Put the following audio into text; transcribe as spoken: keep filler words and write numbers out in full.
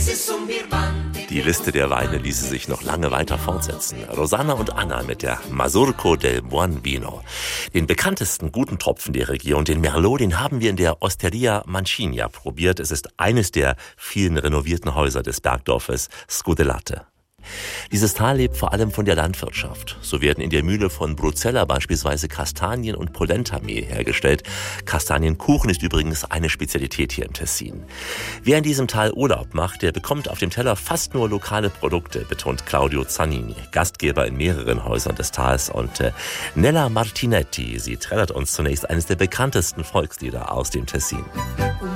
Die Liste der Weine ließe sich noch lange weiter fortsetzen. Rosanna und Anna mit der Mazurco del Buon Vino. Den bekanntesten guten Tropfen der Region, den Merlot, den haben wir in der Osteria Mancina probiert. Es ist eines der vielen renovierten Häuser des Bergdorfes Scudellate. Dieses Tal lebt vor allem von der Landwirtschaft. So werden in der Mühle von Bruzzella beispielsweise Kastanien- und Polentamehl hergestellt. Kastanienkuchen ist übrigens eine Spezialität hier im Tessin. Wer in diesem Tal Urlaub macht, der bekommt auf dem Teller fast nur lokale Produkte, betont Claudio Zanini, Gastgeber in mehreren Häusern des Tals. Und äh, Nella Martinetti, sie trällert uns zunächst eines der bekanntesten Volkslieder aus dem Tessin.